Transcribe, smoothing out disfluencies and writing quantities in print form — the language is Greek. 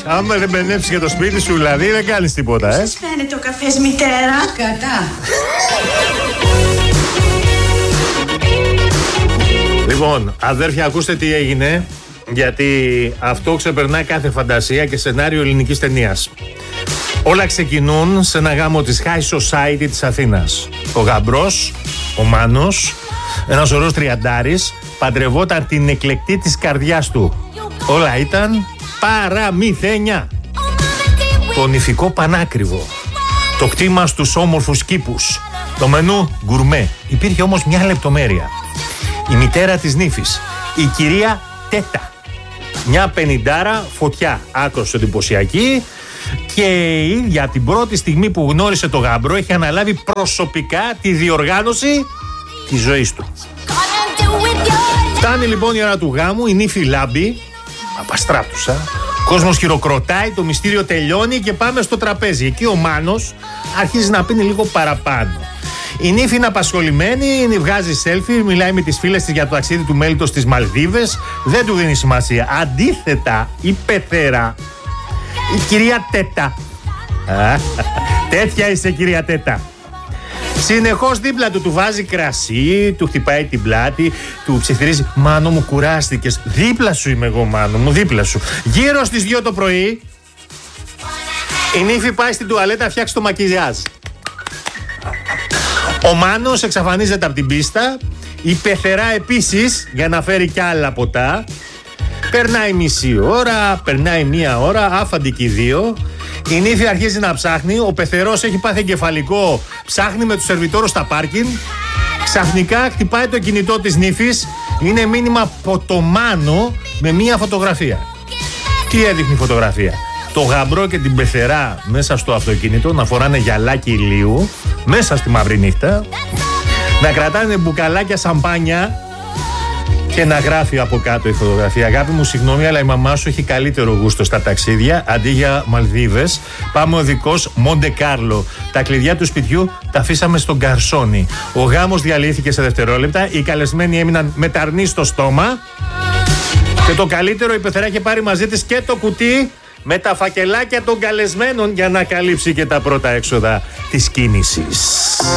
Άμα δεν μπερνέψεις και το σπίτι σου, δηλαδή δεν κάνεις τίποτα, Σας φαίνεται ο καφές, μητέρα? Κατά. Λοιπόν, αδέρφια, ακούστε τι έγινε, γιατί αυτό ξεπερνά κάθε φαντασία και σενάριο ελληνικής ταινίας. Όλα ξεκινούν σε ένα γάμο της High Society της Αθήνας. Ο γαμπρός, ο Μάνος, ένας ωραίος τριαντάρης, παντρευόταν την εκλεκτή της καρδιάς του. Όλα ήταν παραμυθένια. Το νηφικό πανάκριβο. Το κτήμα στους όμορφους κήπους. Το μενού γκουρμέ. Υπήρχε όμως μια λεπτομέρεια. Η μητέρα της νύφης, η κυρία Τέτα. Μια 50άρα φωτιά, άκρως εντυπωσιακή, και η ίδια από την πρώτη στιγμή που γνώρισε το γαμπρό έχει αναλάβει προσωπικά τη διοργάνωση της ζωής του. Φτάνει λοιπόν η ώρα του γάμου, η νύφη λάμπει, απαστράπτουσα, κόσμος χειροκροτάει, το μυστήριο τελειώνει και πάμε στο τραπέζι. Εκεί ο Μάνος αρχίζει να πίνει λίγο παραπάνω. Η νύφη είναι απασχολημένη, βγάζει selfie, μιλάει με τις φίλες της για το ταξίδι του μέλιτος στις Μαλδίβες. Δεν του δίνει σημασία. Αντίθετα, η πεθέρα, η κυρία Τέτα. Τέτοια είσαι, κυρία Τέτα. Συνεχώς δίπλα του βάζει κρασί, του χτυπάει την πλάτη, του ψιθυρίζει. Μάνο μου, κουράστηκες. Δίπλα σου είμαι εγώ, Μάνο μου, δίπλα σου. Γύρω στις 2 το πρωί, η νύφη πάει στην τουαλέτα να φτιάξει το μακιγιάζ. Ο Μάνος εξαφανίζεται από την πίστα. Η πεθερά επίσης, για να φέρει κι άλλα ποτά. Περνάει μισή ώρα, περνάει 1 ώρα, άφαντη και οι 2. Η νύφη αρχίζει να ψάχνει. Ο πεθερός έχει πάθει εγκεφαλικό. Ψάχνει με τους σερβιτόρους στα πάρκινγκ. Ξαφνικά χτυπάει το κινητό της νύφης. Είναι μήνυμα από το Μάνο με μία φωτογραφία. Τι έδειχνε η φωτογραφία? Το γαμπρό και την πεθερά μέσα στο αυτοκίνητο να φοράνε γυαλάκι ηλίου μέσα στη μαύρη νύχτα, να κρατάνε μπουκαλάκια σαμπάνια και να γράφει από κάτω η φωτογραφία. Αγάπη μου, συγγνώμη, αλλά η μαμά σου έχει καλύτερο γούστο στα ταξίδια. Αντί για Μαλδίβες, πάμε οδικός Μοντε Κάρλο. Τα κλειδιά του σπιτιού τα αφήσαμε στον γκαρσόνι. Ο γάμος διαλύθηκε σε δευτερόλεπτα. Οι καλεσμένοι έμειναν με ταρνί στο στόμα. Και το καλύτερο, η πεθερά είχε πάρει μαζί της και το κουτί με τα φακελάκια των καλεσμένων για να καλύψει και τα πρώτα έξοδα της κίνησης.